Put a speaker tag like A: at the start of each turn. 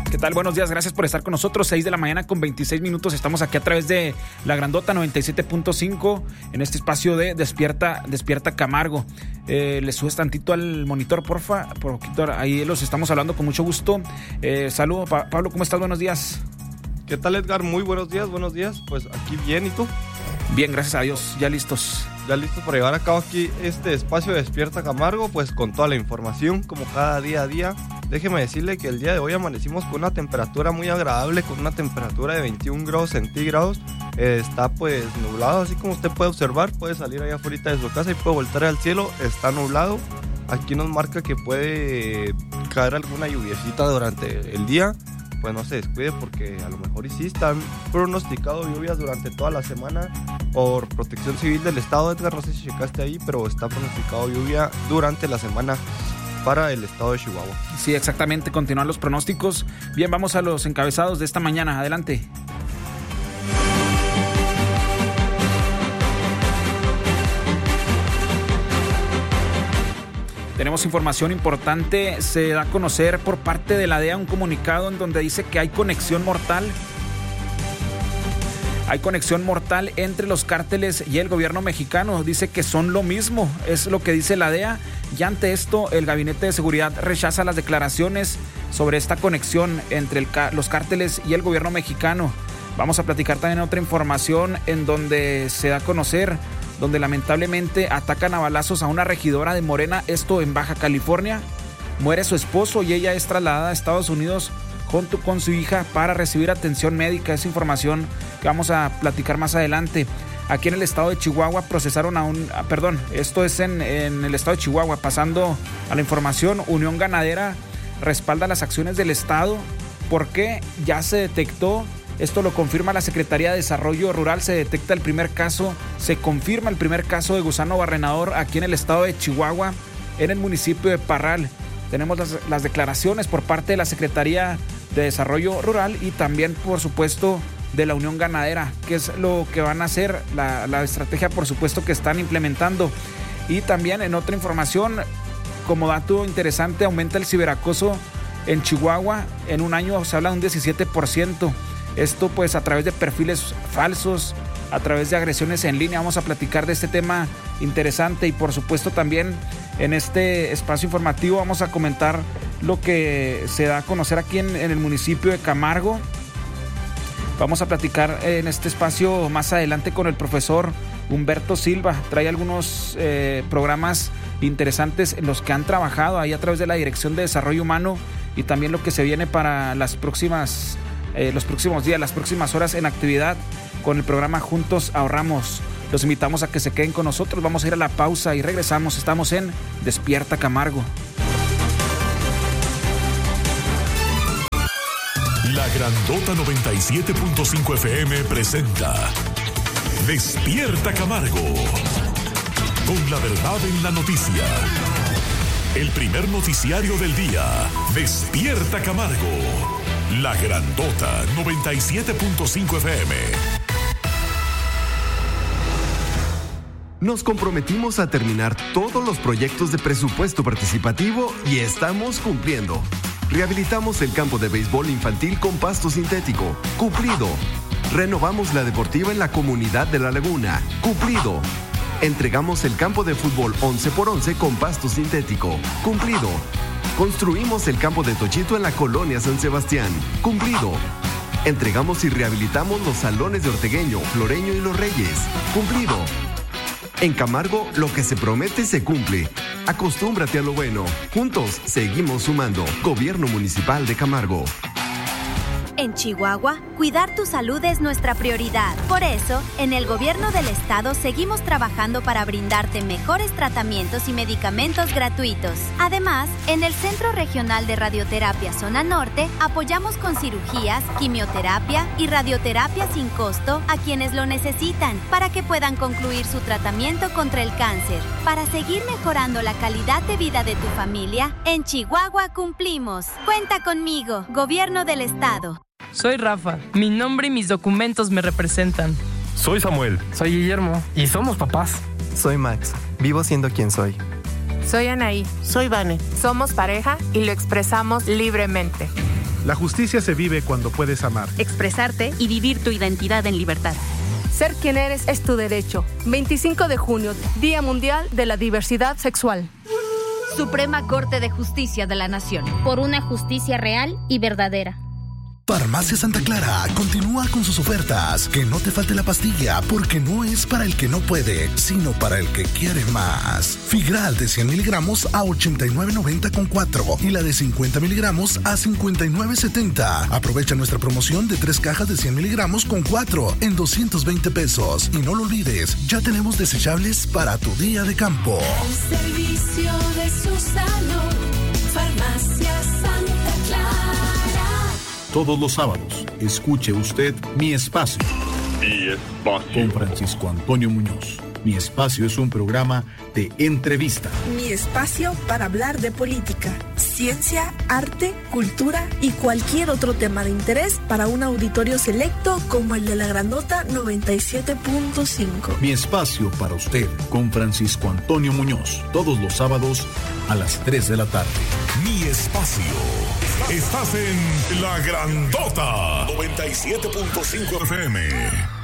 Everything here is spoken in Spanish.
A: ¿Qué tal? Buenos días, gracias por estar con nosotros. 6 de la mañana con 26 minutos. Estamos aquí a través de La Grandota 97.5 en este espacio de Despierta Camargo. Le subes tantito al monitor, porfa. Ahí los estamos hablando con mucho gusto. Saludos, Pablo, ¿cómo estás? Buenos días.
B: ¿Qué tal, Edgar? Muy buenos días. Pues aquí bien, ¿y tú?
A: Bien, gracias a Dios. Ya listos.
B: Ya listos para llevar a cabo aquí este espacio de Despierta Camargo, pues con toda la información, como cada día a día. Déjeme decirle que el día de hoy amanecimos con una temperatura muy agradable, con una temperatura de 21 grados centígrados. Está pues nublado, así como usted puede observar, puede salir allá afuera de su casa y puede voltear al cielo, está nublado. Aquí nos marca que puede caer alguna lluviecita durante el día. Pues no se descuide porque a lo mejor sí están pronosticado lluvias durante toda la semana por Protección Civil del Estado. Edgar, no sé si checaste ahí, pero está pronosticado lluvia durante la semana para el estado de Chihuahua.
A: Sí, exactamente, continúan los pronósticos. Bien, vamos a los encabezados de esta mañana, adelante. Tenemos información importante, se da a conocer por parte de la DEA un comunicado en donde dice que hay conexión mortal. Hay conexión mortal entre los cárteles y el gobierno mexicano. Dice que son lo mismo, es lo que dice la DEA. Y ante esto, el Gabinete de Seguridad rechaza las declaraciones sobre esta conexión entre los cárteles y el gobierno mexicano. Vamos a platicar también otra información en donde se da a conocer, donde lamentablemente atacan a balazos a una regidora de Morena, esto en Baja California. Muere su esposo y ella es trasladada a Estados Unidos junto con su hija para recibir atención médica. Es información que vamos a platicar más adelante. Aquí en el estado de Chihuahua procesaron esto es en el estado de Chihuahua. Pasando a la información, Unión Ganadera respalda las acciones del estado porque ya se detectó. Esto lo confirma la Secretaría de Desarrollo Rural. Se confirma el primer caso de gusano barrenador aquí en el estado de Chihuahua, en el municipio de Parral. Tenemos las declaraciones por parte de la Secretaría de Desarrollo Rural y también, por supuesto, de la Unión Ganadera, que es lo que van a hacer, la estrategia, por supuesto, que están implementando. Y también en otra información, como dato interesante, aumenta el ciberacoso en Chihuahua. En un año se habla de un 17%. Esto pues a través de perfiles falsos, a través de agresiones en línea. Vamos a platicar de este tema interesante y por supuesto también en este espacio informativo vamos a comentar lo que se da a conocer aquí en el municipio de Camargo. Vamos a platicar en este espacio más adelante con el profesor Humberto Silva. Trae algunos programas interesantes en los que han trabajado ahí a través de la Dirección de Desarrollo Humano y también lo que se viene para los próximos días, las próximas horas en actividad con el programa Juntos Ahorramos. Los invitamos a que se queden con nosotros. Vamos a ir a la pausa y regresamos. Estamos en Despierta Camargo.
C: La Grandota 97.5 FM presenta Despierta Camargo, con la verdad en la noticia. El primer noticiario del día. Despierta Camargo. La Grandota 97.5 FM.
D: Nos comprometimos a terminar todos los proyectos de presupuesto participativo y estamos cumpliendo. Rehabilitamos el campo de béisbol infantil con pasto sintético. Cumplido. Renovamos la deportiva en la comunidad de La Laguna. Cumplido. Entregamos el campo de fútbol 11x11 con pasto sintético. Cumplido. Construimos el campo de Tochito en la colonia San Sebastián. Cumplido. Entregamos y rehabilitamos los salones de Ortegueño, Floreño y Los Reyes. Cumplido. En Camargo, lo que se promete se cumple. Acostúmbrate a lo bueno. Juntos seguimos sumando. Gobierno Municipal de Camargo.
E: En Chihuahua, cuidar tu salud es nuestra prioridad. Por eso, en el gobierno del estado seguimos trabajando para brindarte mejores tratamientos y medicamentos gratuitos. Además, en el Centro Regional de Radioterapia Zona Norte, apoyamos con cirugías, quimioterapia y radioterapia sin costo a quienes lo necesitan para que puedan concluir su tratamiento contra el cáncer. Para seguir mejorando la calidad de vida de tu familia, en Chihuahua cumplimos. Cuenta conmigo, Gobierno del Estado.
F: Soy Rafa. Mi nombre y mis documentos me representan.
G: Soy Samuel.
H: Soy Guillermo.
G: Y somos papás.
I: Soy Max. Vivo siendo quien soy.
J: Soy Anaí.
K: Soy Vane.
J: Somos pareja y lo expresamos libremente.
G: La justicia se vive cuando puedes amar,
H: expresarte y vivir tu identidad en libertad.
J: Ser quien eres es tu derecho. 25 de junio, Día Mundial de la Diversidad Sexual.
K: Suprema Corte de Justicia de la Nación. Por una justicia real y verdadera.
L: Farmacia Santa Clara continúa con sus ofertas. Que no te falte la pastilla, porque no es para el que no puede, sino para el que quiere más. Figral de 100 miligramos a 89.90 con 4 y la de 50 miligramos a 59.70. Aprovecha nuestra promoción de 3 cajas de 100 miligramos con 4 en 220 pesos. Y no lo olvides, ya tenemos desechables para tu día de campo.
M: El servicio de su salud, Farmacia Santa Clara.
N: Todos los sábados, escuche usted Mi Espacio. Mi Espacio. Con Francisco Antonio Muñoz. Mi Espacio es un programa de entrevista.
O: Mi espacio para hablar de política, ciencia, arte, cultura y cualquier otro tema de interés para un auditorio selecto como el de la Grandota 97.5.
N: Mi Espacio para usted con Francisco Antonio Muñoz. Todos los sábados a las 3 de la tarde.
C: Mi Espacio. Estás en La Grandota 97.5 FM.